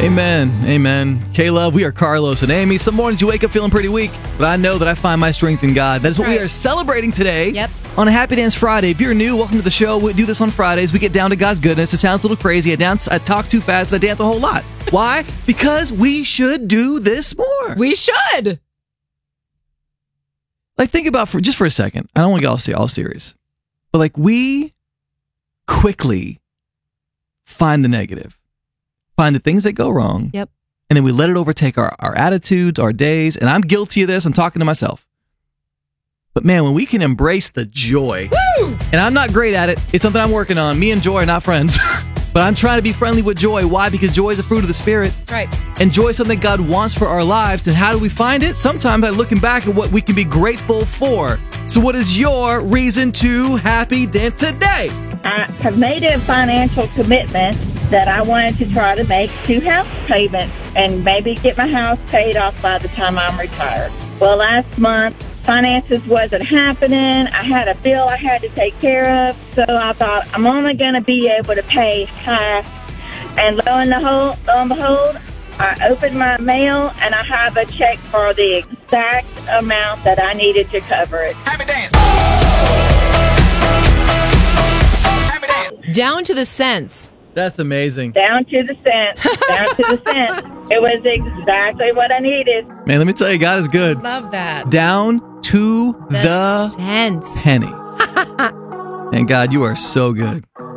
Amen. Amen. K-Love, we are Carlos and Amy. Some mornings you wake up feeling pretty weak, but I know that I find my strength in God. That is what we are celebrating today on a Happy Dance Friday. If you're new, welcome to the show. We do this on Fridays. We get down to God's goodness. It sounds a little crazy. I talk too fast. I dance a whole lot. Why? Because we should do this more. We should. Like, think about for a second. I don't want to get all serious. But like, we quickly find the negative. Find the things that go wrong. Yep. And then we let it overtake our attitudes, our days. And I'm guilty of this. I'm talking to myself. But man, when we can embrace the joy, and I'm not great at it. It's something I'm working on. Me and joy are not friends. But I'm trying to be friendly with joy. Why? Because joy is a fruit of the Spirit. Right. And joy is something God wants for our lives. And how do we find it? Sometimes by looking back at what we can be grateful for. So what is your reason to happy dance today? I have made a financial commitment that I wanted to try to make 2 house payments and maybe get my house paid off by the time I'm retired. Well, last month, finances wasn't happening. I had a bill I had to take care of, so I thought I'm only going to be able to pay half. And lo and behold, I opened my mail and I have a check for the exact amount that I needed to cover it. Happy dance. Happy dance. Down to the cents. That's amazing. Down to the cent. Down to the cent. It was exactly what I needed. Man, let me tell you, God is good. Love that. Down to the cents. penny. And God, you are so good.